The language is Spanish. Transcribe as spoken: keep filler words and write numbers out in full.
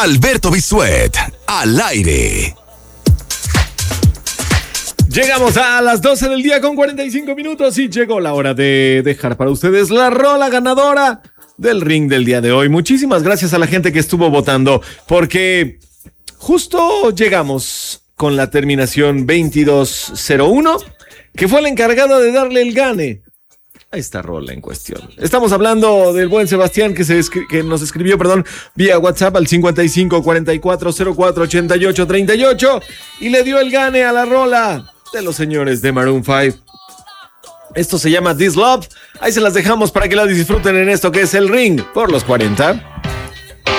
Alberto Bisuet, al aire. Llegamos a las doce del día con cuarenta y cinco minutos y llegó la hora de dejar para ustedes la rola ganadora del ring del día de hoy. Muchísimas gracias a la gente que estuvo votando, porque justo llegamos con la terminación veintidós cero uno, que fue la encargada de darle el gane a esta rola en cuestión. Estamos hablando del buen Sebastián, que, se escri- que nos escribió, perdón, vía WhatsApp al cincuenta y cinco cuarenta y cuatro cero cuatro ochenta y ocho treinta y ocho y le dio el gane a la rola de los señores de Maroon cinco. Esto se llama This Love. Ahí se las dejamos para que la disfruten en esto que es el ring por los cuarenta.